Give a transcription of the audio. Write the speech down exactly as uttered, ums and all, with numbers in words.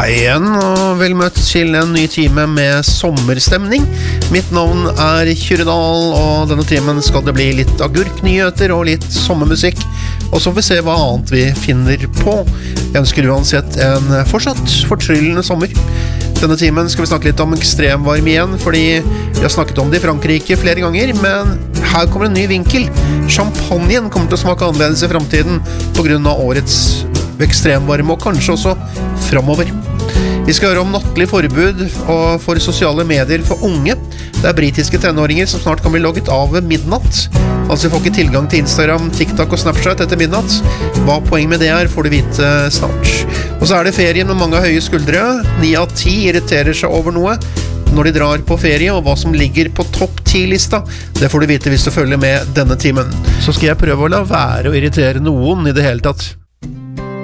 Hei igjen, og vel møtt til en ny time med sommerstemning. Mitt navn er Kyrredal, og denne timen skal det bli litt agurknyheter og litt sommermusikk. Og så får vi se hva annet vi finner på. Jeg ønsker uansett en fortsatt fortryllende sommer. Denne timen skal vi snakke litt om ekstremvarme igjen, fordi vi har snakket om det i Frankrike flere ganger, men her kommer en ny vinkel. Champagnen kommer til å smake annerledes i fremtiden på grunn av årets ekstremvarme, og kanskje også fremover. Vi skal høre om nattlig forbud og for sosiale medier for unge. Det er britiske tenåringer som snart kan bli logget av ved midnatt. Altså får ikke tilgang til Instagram, TikTok og Snapchat etter midnatt. Hva poeng med det er får du vite snart. Og så er det ferien med mange høye skuldre. Ni av ti irriterer seg over noe når de drar på ferie, og hva som ligger på topp ti-lista, det får du vite hvis du følger med denne timen. Så skal jeg prøve å la være å irritere noen i det hele tatt.